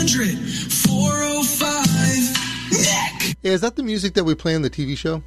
405 Nick. Hey, is that the music that we play on the TV show?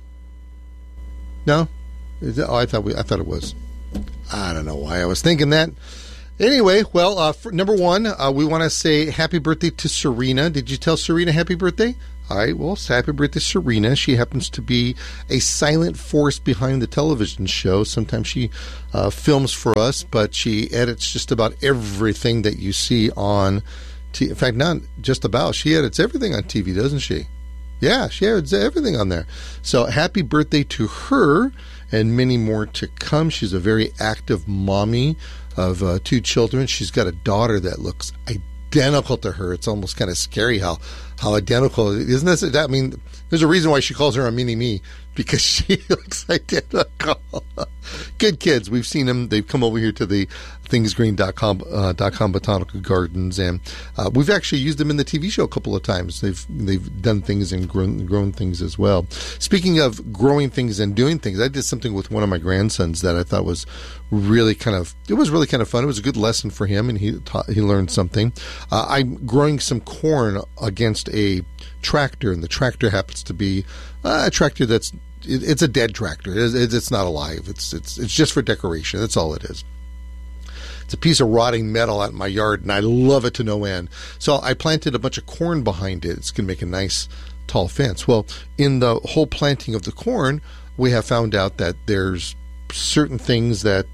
No? I thought it was. I don't know why I was thinking that. Anyway, well, number one, we want to say happy birthday to Serena. Did you tell Serena happy birthday? All right, well, happy birthday, Serena. She happens to be a silent force behind the television show. Sometimes she films for us, but she edits just about everything that you see on TV. In fact, not just about. She edits everything on TV, doesn't she? Yeah, she edits everything on there. So happy birthday to her and many more to come. She's a very active mommy of 2 children. She's got a daughter that looks identical to her. It's almost kind of scary how identical, isn't this? I mean, there's a reason why she calls her a mini-me, because she looks identical. Good kids. We've seen them. They've come over here to the thingsgreen.com botanical gardens, and we've actually used them in the TV show a couple of times. They've done things and grown things as well. Speaking of growing things and doing things, I did something with one of my grandsons that I thought was really kind of fun. It was a good lesson for him, and he learned something. I'm growing some corn against a tractor, and the tractor happens to be a tractor it's a dead tractor. It's not alive. It's just for decoration. That's all it is. It's a piece of rotting metal out in my yard, and I love it to no end. So I planted a bunch of corn behind it. It's going to make a nice tall fence. Well, in the whole planting of the corn, we have found out that there's certain things that,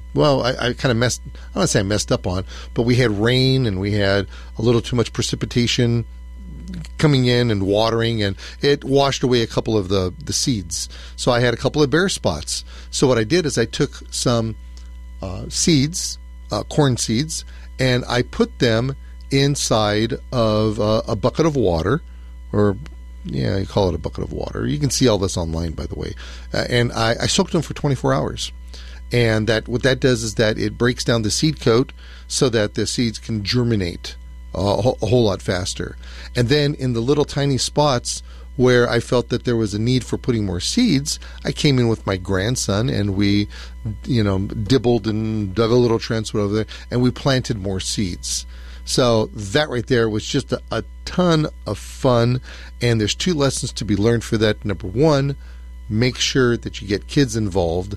I kind of I don't want to say I messed up on, but we had rain and we had a little too much precipitation coming in and watering, and it washed away a couple of the seeds. So I had a couple of bare spots. So what I did is I took some seeds, corn seeds, and I put them inside of a bucket of water, or yeah, you call it a bucket of water. You can see all this online, by the way. And I soaked them for 24 hours. And what that does is that it breaks down the seed coat so that the seeds can germinate a whole lot faster. And then in the little tiny spots where I felt that there was a need for putting more seeds, I came in with my grandson and we, dibbled and dug a little trench over there, and we planted more seeds. So that right there was just a ton of fun, and there's 2 lessons to be learned for that. Number 1, make sure that you get kids involved.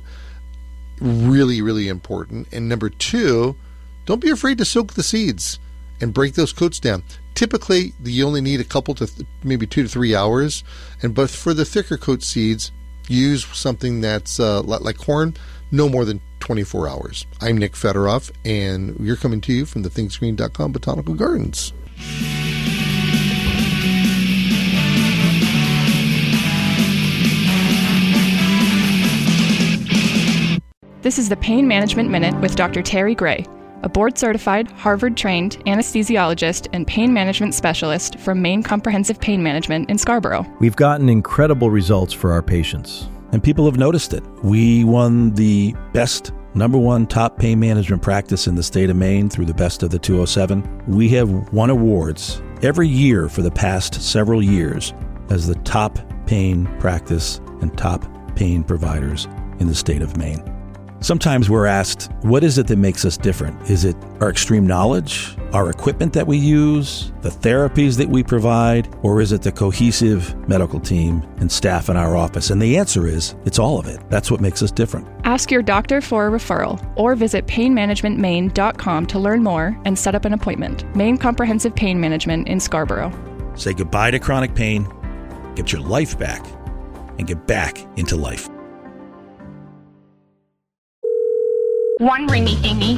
Really, really important. And number 2, don't be afraid to soak the seeds and break those coats down. Typically, you only need a couple to maybe 2 to 3 hours. But for the thicker coat seeds, use something that's like corn, no more than 24 hours. I'm Nick Federoff, and we're coming to you from the thingsgreen.com Botanical Gardens. This is the Pain Management Minute with Dr. Terry Gray, a board-certified, Harvard-trained anesthesiologist and pain management specialist from Maine Comprehensive Pain Management in Scarborough. We've gotten incredible results for our patients, and people have noticed it. We won the best #1 top pain management practice in the state of Maine through the Best of the 207. We have won awards every year for the past several years as the top pain practice and top pain providers in the state of Maine. Sometimes we're asked, what is it that makes us different? Is it our extreme knowledge, our equipment that we use, the therapies that we provide, or is it the cohesive medical team and staff in our office? And the answer is, it's all of it. That's what makes us different. Ask your doctor for a referral or visit painmanagementmaine.com to learn more and set up an appointment. Maine Comprehensive Pain Management in Scarborough. Say goodbye to chronic pain, get your life back, and get back into life. One ringy dingy.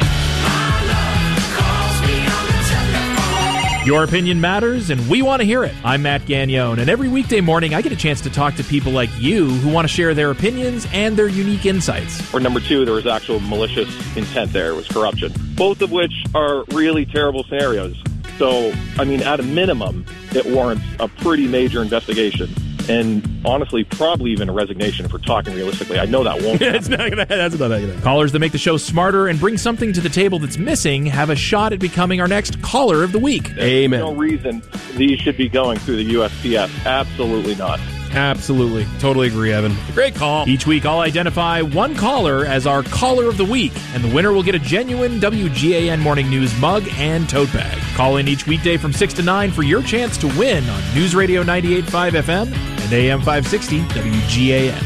Your opinion matters, and we want to hear it. I'm Matt Gagnone, and every weekday morning I get a chance to talk to people like you who want to share their opinions and their unique insights. Or number 2, there was actual malicious intent there. It was corruption. Both of which are really terrible scenarios. So, at a minimum, it warrants a pretty major investigation. And honestly, probably even a resignation if we're talking realistically. I know that won't happen. That's not gonna happen. Callers that make the show smarter and bring something to the table that's missing have a shot at becoming our next Caller of the Week. There's no reason these should be going through the USPS. Absolutely not. Absolutely. Totally agree, Evan. Great call. Each week, I'll identify one caller as our Caller of the Week, and the winner will get a genuine WGAN Morning News mug and tote bag. Call in each weekday from 6 to 9 for your chance to win on News Radio 98.5 FM and AM 560 WGAN.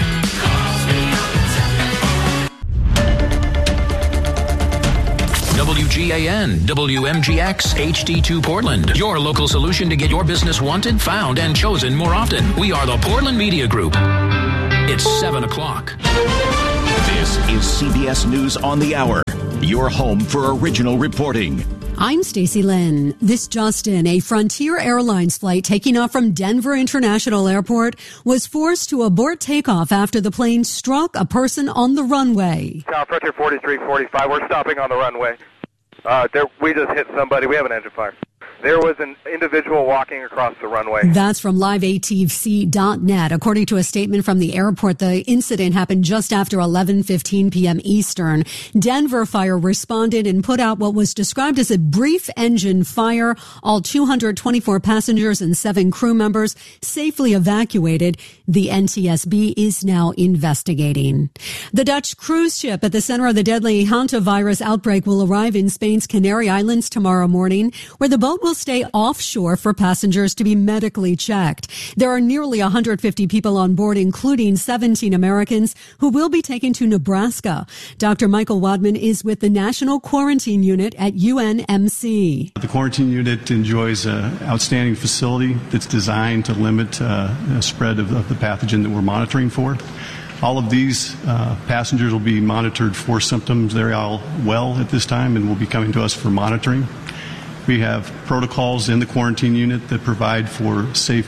WGAN, WMGX, HD2 Portland. Your local solution to get your business wanted, found, and chosen more often. We are the Portland Media Group. It's 7 o'clock. This is CBS News on the Hour, your home for original reporting. I'm Stacey Lynn. This just in, a Frontier Airlines flight taking off from Denver International Airport was forced to abort takeoff after the plane struck a person on the runway. Frontier 4345, we're stopping on the runway. We just hit somebody. We have an engine fire. There was an individual walking across the runway. That's from liveatc.net. According to a statement from the airport, the incident happened just after 11:15 p.m. Eastern. Denver Fire responded and put out what was described as a brief engine fire. All 224 passengers and 7 crew members safely evacuated. The NTSB is now investigating. The Dutch cruise ship at the center of the deadly hantavirus outbreak will arrive in Spain's Canary Islands tomorrow morning, where the boat will stay offshore for passengers to be medically checked. There are nearly 150 people on board, including 17 Americans, who will be taken to Nebraska. Dr. Michael Wadman is with the National Quarantine Unit at UNMC. The quarantine unit enjoys an outstanding facility that's designed to limit the spread of the pathogen that we're monitoring for. All of these passengers will be monitored for symptoms. They're all well at this time and will be coming to us for monitoring. We have protocols in the quarantine unit that provide for safe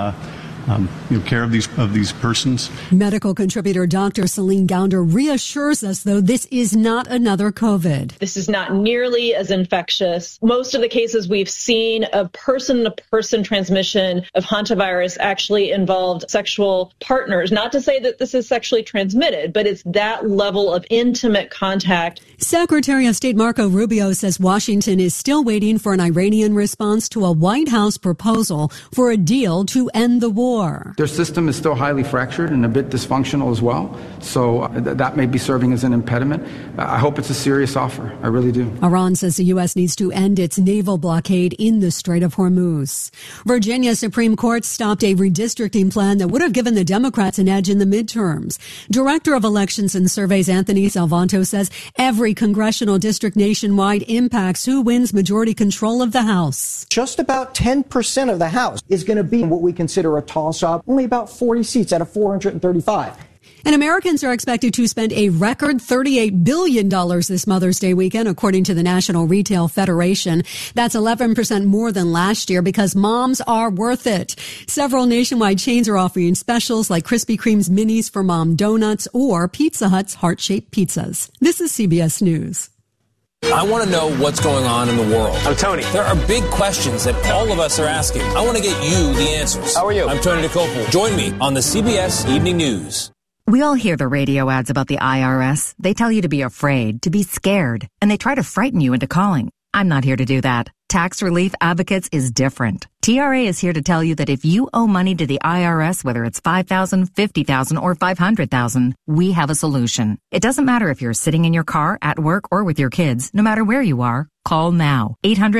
care of these persons. Medical contributor Dr. Celine Gounder reassures us, though, this is not another COVID. This is not nearly as infectious. Most of the cases we've seen of person-to-person transmission of hantavirus actually involved sexual partners. Not to say that this is sexually transmitted, but it's that level of intimate contact. Secretary of State Marco Rubio says Washington is still waiting for an Iranian response to a White House proposal for a deal to end the war. Their system is still highly fractured and a bit dysfunctional as well, so that may be serving as an impediment. I hope it's a serious offer. I really do. Iran says the U.S. needs to end its naval blockade in the Strait of Hormuz. Virginia Supreme Court stopped a redistricting plan that would have given the Democrats an edge in the midterms. Director of Elections and Surveys Anthony Salvanto says every congressional district nationwide impacts who wins majority control of the House. Just about 10% of the House is going to be what we consider a toss-up, only about 40 seats out of 435. And Americans are expected to spend a record $38 billion this Mother's Day weekend, according to the National Retail Federation. That's 11% more than last year because moms are worth it. Several nationwide chains are offering specials like Krispy Kreme's Minis for Mom Donuts or Pizza Hut's heart-shaped pizzas. This is CBS News. I want to know what's going on in the world. I'm Tony. There are big questions that all of us are asking. I want to get you the answers. How are you? I'm Tony DeCopel. Join me on the CBS Evening News. We all hear the radio ads about the IRS. They tell you to be afraid, to be scared, and they try to frighten you into calling. I'm not here to do that. Tax Relief Advocates is different. TRA is here to tell you that if you owe money to the IRS, whether it's $5,000, $50,000, or $500,000, we have a solution. It doesn't matter if you're sitting in your car, at work, or with your kids. No matter where you are, call now.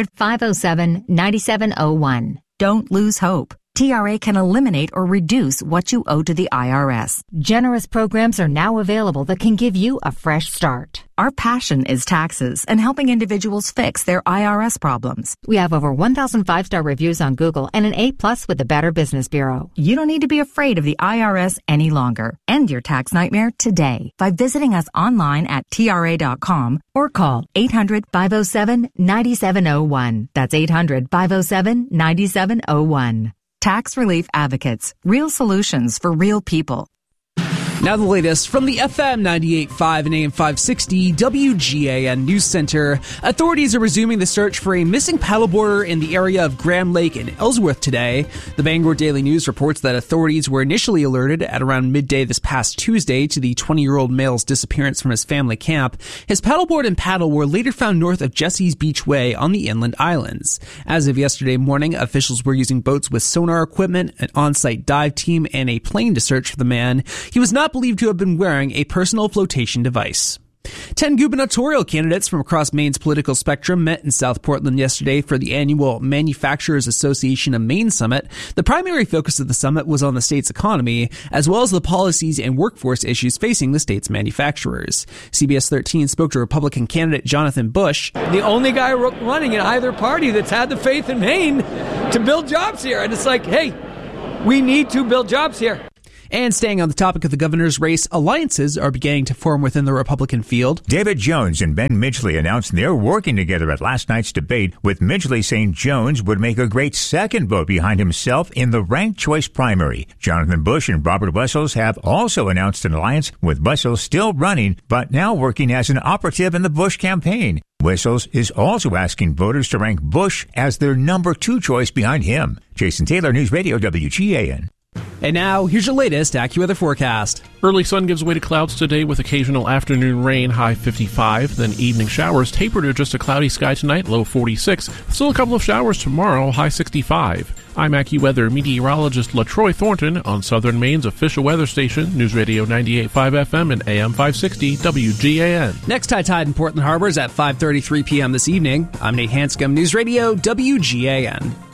800-507-9701. Don't lose hope. TRA can eliminate or reduce what you owe to the IRS. Generous programs are now available that can give you a fresh start. Our passion is taxes and helping individuals fix their IRS problems. We have over 1,000 5-star reviews on Google and an A+ with the Better Business Bureau. You don't need to be afraid of the IRS any longer. End your tax nightmare today by visiting us online at TRA.com or call 800-507-9701. That's 800-507-9701. Tax Relief Advocates. Real solutions for real people. Now the latest from the FM 98.5 and AM 560 WGAN News Center. Authorities are resuming the search for a missing paddleboarder in the area of Graham Lake in Ellsworth today. The Bangor Daily News reports that authorities were initially alerted at around midday this past Tuesday to the 20-year-old male's disappearance from his family camp. His paddleboard and paddle were later found north of Jesse's Beach Way on the inland islands. As of yesterday morning, officials were using boats with sonar equipment, an on-site dive team, and a plane to search for the man. He was not believed to have been wearing a personal flotation device. 10 gubernatorial candidates from across Maine's political spectrum met in South Portland yesterday for the annual Manufacturers Association of Maine Summit. The primary focus of the summit was on the state's economy, as well as the policies and workforce issues facing the state's manufacturers. CBS 13 spoke to Republican candidate Jonathan Bush. The only guy running in either party that's had the faith in Maine to build jobs here. And it's like, hey, we need to build jobs here. And staying on the topic of the governor's race, alliances are beginning to form within the Republican field. David Jones and Ben Midgley announced they're working together at last night's debate, with Midgley saying Jones would make a great second vote behind himself in the ranked choice primary. Jonathan Bush and Robert Wessels have also announced an alliance, with Wessels still running, but now working as an operative in the Bush campaign. Wessels is also asking voters to rank Bush as their number 2 choice behind him. Jason Taylor, News Radio WGAN. And now, here's your latest AccuWeather forecast. Early sun gives way to clouds today with occasional afternoon rain, high 55. Then evening showers taper to just a cloudy sky tonight, low 46. Still a couple of showers tomorrow, high 65. I'm AccuWeather meteorologist LaTroy Thornton on Southern Maine's official weather station, News Radio 98.5 FM and AM 560 WGAN. Next high tide in Portland Harbor is at 5:33 p.m. this evening. I'm Nate Hanscom, News Radio WGAN.